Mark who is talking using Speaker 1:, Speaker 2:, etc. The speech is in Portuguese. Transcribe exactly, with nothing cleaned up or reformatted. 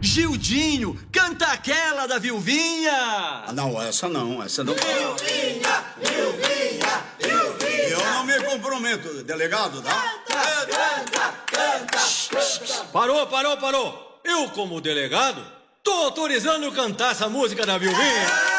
Speaker 1: Gildinho, canta aquela da Vilvinha!
Speaker 2: Ah, não, essa não, essa não.
Speaker 3: Vilvinha, Vilvinha, Vilvinha.
Speaker 2: Eu não me comprometo, delegado, tá?
Speaker 3: Canta, canta, canta, canta.
Speaker 1: Parou, parou, parou! Eu, como delegado, tô autorizando cantar essa música da Vilvinha!